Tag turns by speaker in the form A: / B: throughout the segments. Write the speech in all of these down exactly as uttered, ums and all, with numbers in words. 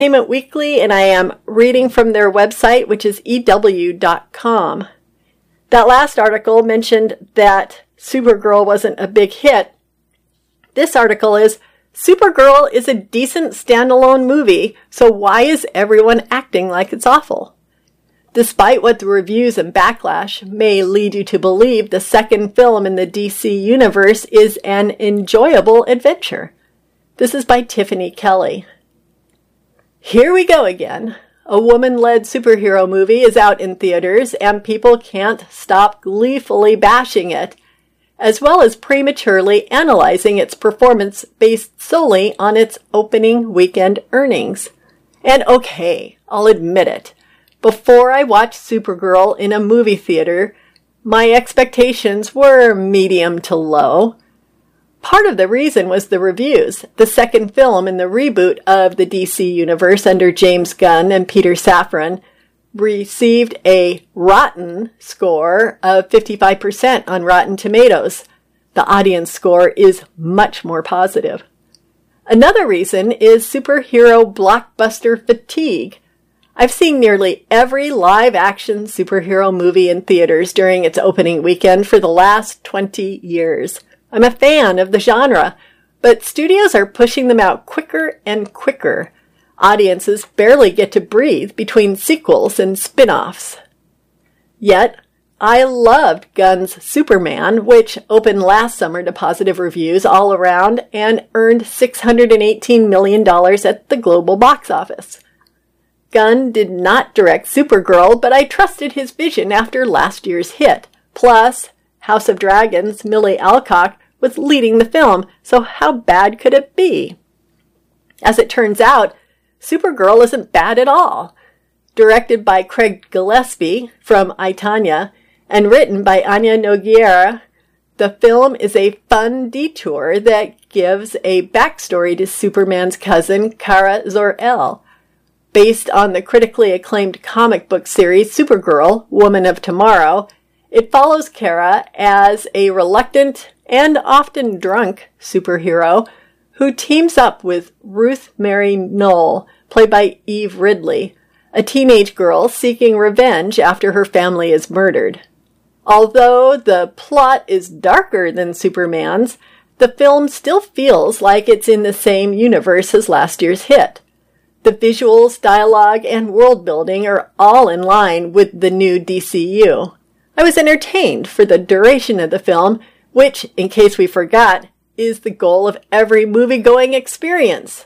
A: Entertainment Weekly, and I am reading from their website, which is E W dot com. That last article mentioned that Supergirl wasn't a big hit. This article is, Supergirl is a decent standalone movie, so why is everyone acting like it's awful? Despite what the reviews and backlash may lead you to believe, the second film in the D C universe is an enjoyable adventure. This is by Tiffany Kelly. Here we go again. A woman-led superhero movie is out in theaters, and people can't stop gleefully bashing it, as well as prematurely analyzing its performance based solely on its opening weekend earnings. And okay, I'll admit it. Before I watched Supergirl in a movie theater, my expectations were medium to low. Part of the reason was the reviews. The second film in the reboot of the D C universe under James Gunn and Peter Safran received a rotten score of fifty-five percent on Rotten Tomatoes. The audience score is much more positive. Another reason is superhero blockbuster fatigue. I've seen nearly every live-action superhero movie in theaters during its opening weekend for the last twenty years. I'm a fan of the genre, but studios are pushing them out quicker and quicker. Audiences barely get to breathe between sequels and spin-offs. Yet, I loved Gunn's Superman, which opened last summer to positive reviews all around and earned six hundred eighteen million dollars at the global box office. Gunn did not direct Supergirl, but I trusted his vision after last year's hit. Plus, House of Dragons' Millie Alcock was leading the film, so how bad could it be? As it turns out, Supergirl isn't bad at all. Directed by Craig Gillespie from I, Tonya, and written by Anya Nogueira, the film is a fun detour that gives a backstory to Superman's cousin, Kara Zor-El. Based on the critically acclaimed comic book series Supergirl, Woman of Tomorrow, it follows Kara as a reluctant and often drunk superhero who teams up with Ruth Mary Knoll, played by Eve Ridley, a teenage girl seeking revenge after her family is murdered. Although the plot is darker than Superman's, the film still feels like it's in the same universe as last year's hit. The visuals, dialogue, and world building are all in line with the new D C U. I was entertained for the duration of the film, which, in case we forgot, is the goal of every movie-going experience.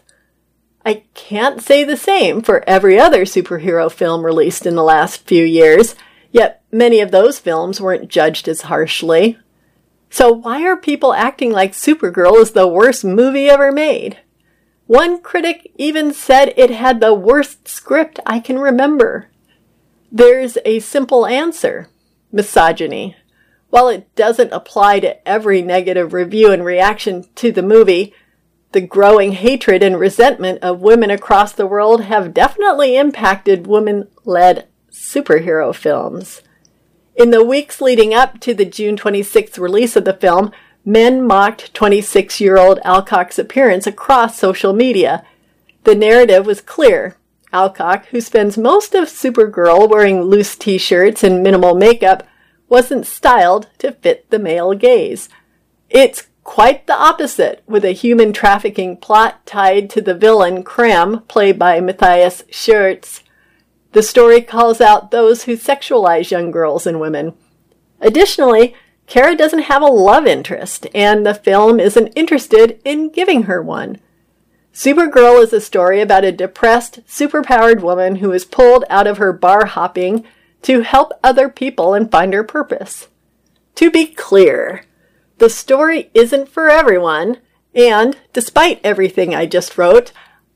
A: I can't say the same for every other superhero film released in the last few years, yet many of those films weren't judged as harshly. So why are people acting like Supergirl is the worst movie ever made? One critic even said it had the worst script I can remember. There's a simple answer: misogyny. While it doesn't apply to every negative review and reaction to the movie, the growing hatred and resentment of women across the world have definitely impacted women-led superhero films. In the weeks leading up to the June twenty-sixth release of the film, men mocked twenty-six-year-old Alcock's appearance across social media. The narrative was clear. Alcock, who spends most of Supergirl wearing loose t-shirts and minimal makeup, wasn't styled to fit the male gaze. It's quite the opposite, with a human trafficking plot tied to the villain Krem, played by Matthias Schertz. The story calls out those who sexualize young girls and women. Additionally, Kara doesn't have a love interest, and the film isn't interested in giving her one. Supergirl is a story about a depressed, superpowered woman who is pulled out of her bar hopping to help other people and find her purpose. To be clear, the story isn't for everyone, and despite everything I just wrote,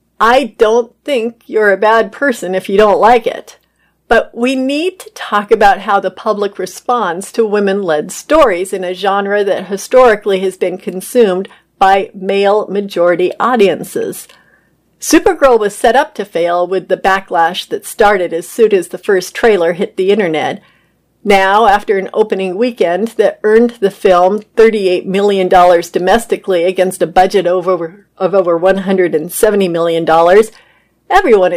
A: I don't think you're a bad person if you don't like it. But we need to talk about how the public responds to women-led stories in a genre that historically has been consumed by male-majority audiences. Supergirl was set up to fail with the backlash that started as soon as the first trailer hit the internet. Now, after an opening weekend that earned the film thirty-eight million dollars domestically against a budget of over, of over one hundred seventy million dollars, Everyone is